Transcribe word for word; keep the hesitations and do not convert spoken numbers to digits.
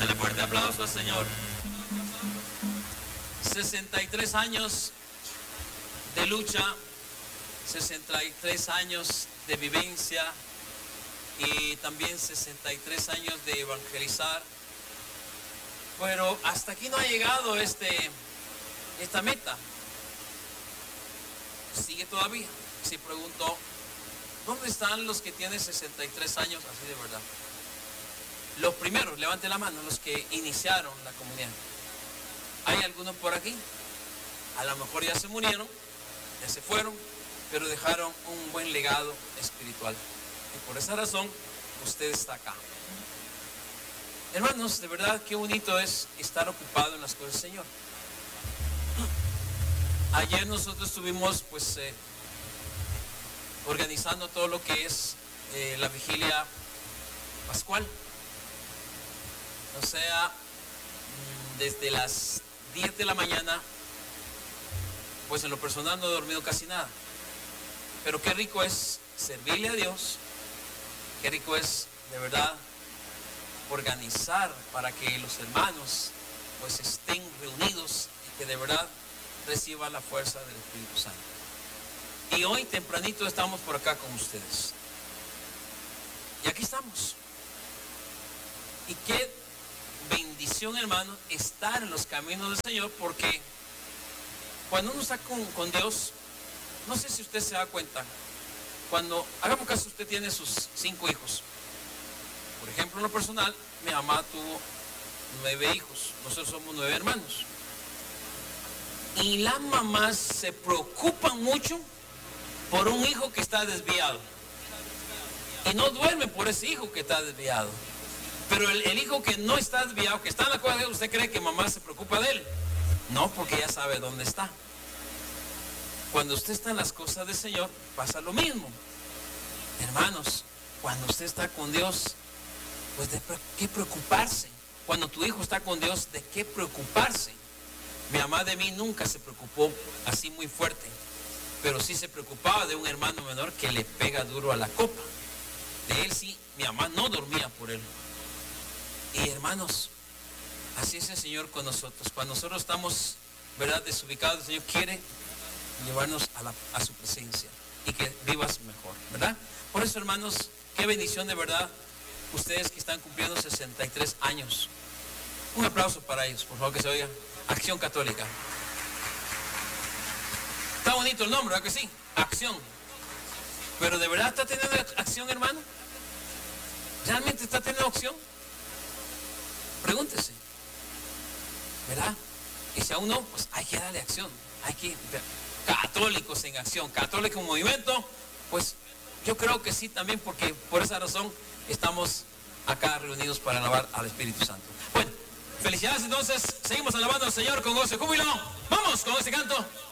Dale fuerte aplauso al Señor. sesenta y tres años de lucha, sesenta y tres años de vivencia y también sesenta y tres años de evangelizar. Pero hasta aquí no ha llegado este, esta meta. Sigue todavía. Se preguntó, ¿dónde están los que tienen sesenta y tres años así de verdad? Los primeros, levante la mano, los que iniciaron la comunidad. ¿Hay algunos por aquí? A lo mejor ya se murieron, ya se fueron, pero dejaron un buen legado espiritual. Y por esa razón, usted está acá. Hermanos, de verdad, qué bonito es estar ocupado en las cosas del Señor. Ayer nosotros estuvimos, pues, eh, organizando todo lo que es eh, la vigilia pascual. O sea, desde las diez de la mañana, pues en lo personal no he dormido casi nada. Pero qué rico es servirle a Dios, qué rico es de verdad organizar para que los hermanos pues estén reunidos y que de verdad reciban la fuerza del Espíritu Santo. Y hoy tempranito estamos por acá con ustedes. Y aquí estamos. Y qué bendición, hermano, estar en los caminos del Señor, porque cuando uno está con, con Dios, no sé si usted se da cuenta, cuando, hagamos caso, usted tiene sus cinco hijos. Por ejemplo, en lo personal, mi mamá tuvo nueve hijos, nosotros somos nueve hermanos. Y las mamás se preocupan mucho por un hijo que está desviado. Y no duermen por ese hijo que está desviado. Pero el, el hijo que no está desviado, que está en la cosa de Dios, ¿usted cree que mamá se preocupa de él? No, porque ya sabe dónde está. Cuando usted está en las cosas del Señor, pasa lo mismo. Hermanos, cuando usted está con Dios, pues de qué preocuparse. Cuando tu hijo está con Dios, ¿de qué preocuparse? Mi mamá de mí nunca se preocupó así muy fuerte, pero sí se preocupaba de un hermano menor que le pega duro a la copa. De él sí, mi mamá no dormía por él. Y hermanos, así es el Señor con nosotros. Cuando nosotros estamos, ¿verdad?, desubicados, el Señor quiere llevarnos a, la, a su presencia y que vivas mejor, ¿verdad? Por eso, hermanos, qué bendición de verdad, ustedes que están cumpliendo sesenta y tres años. Un aplauso para ellos, por favor, que se oiga. Acción Católica. Está bonito el nombre, ¿verdad que sí? Acción. Pero ¿de verdad está teniendo acción, hermano? ¿Realmente está teniendo acción? Pregúntese, ¿verdad? Y si aún no, pues hay que darle acción. Hay que, católicos en acción, católicos en movimiento, pues yo creo que sí también, porque por esa razón estamos acá reunidos para alabar al Espíritu Santo. Bueno, felicidades entonces, seguimos alabando al Señor con gozo y júbilo. Vamos con ese canto.